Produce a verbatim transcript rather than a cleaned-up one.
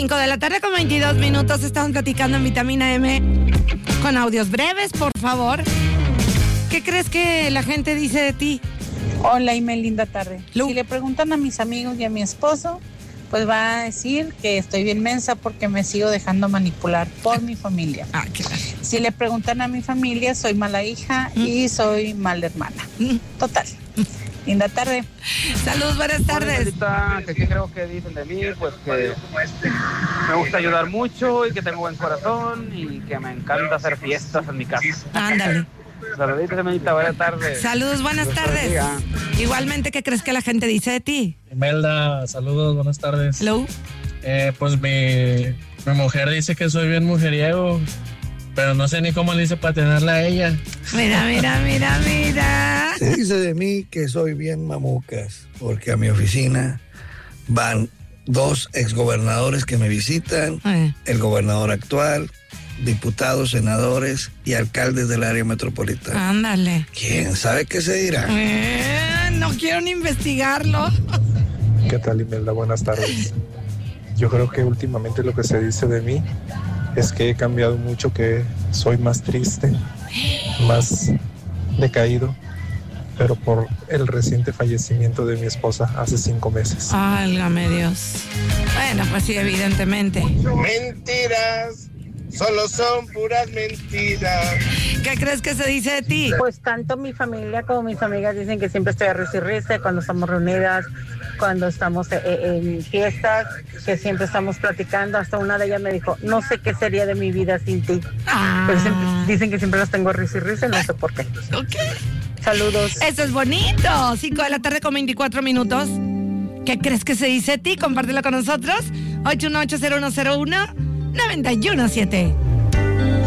cinco de la tarde con veintidós minutos. Estamos platicando en Vitamina M con audios breves, por favor. ¿Qué crees que la gente dice de ti? Hola, Ime, linda tarde. Lu. Si le preguntan a mis amigos y a mi esposo, pues va a decir que estoy bien mensa porque me sigo dejando manipular por mi familia. Ah, claro. Si le preguntan a mi familia, soy mala hija mm. y soy mala hermana. Mm. Total. Linda tarde. Saludos, buenas tardes. Hola, que qué creo que dicen de mí, pues que me gusta ayudar mucho y que tengo buen corazón y que me encanta hacer fiestas en mi casa. Ándale. Saluditos, Emelita, buenas tardes. Saludos, buenas tardes. Igualmente, ¿qué crees que la gente dice de ti? Imelda, saludos, buenas tardes. Hello. Eh, pues mi, mi mujer dice que soy bien mujeriego, pero no sé ni cómo le hice para tenerla a ella. Mira, mira, mira, mira. Se dice de mí que soy bien mamucas, porque a mi oficina van dos exgobernadores que me visitan, eh. el gobernador actual, diputados, senadores y alcaldes del área metropolitana. Ándale. ¿Quién sabe qué se dirá? Eh, no quiero ni investigarlo. ¿Qué tal, Imelda? Buenas tardes. Yo creo que últimamente lo que se dice de mí es que he cambiado mucho, que soy más triste, más decaído, pero por el reciente fallecimiento de mi esposa hace cinco meses. Válgame Dios. Bueno, pues sí, evidentemente. Mentiras. Solo son puras mentiras. ¿Qué crees que se dice de ti? Pues tanto mi familia como mis amigas dicen que siempre estoy a risa y risa cuando estamos reunidas, cuando estamos en fiestas, que siempre estamos platicando. Hasta una de ellas me dijo, no sé qué sería de mi vida sin ti. Ah. Pero siempre, dicen que siempre las tengo a risa y risa, no sé por qué. Ok. Saludos. Eso es bonito. cinco de la tarde con veinticuatro minutos. ¿Qué crees que se dice de ti? Compártelo con nosotros. ocho uno ocho cero uno cero uno nueve uno siete.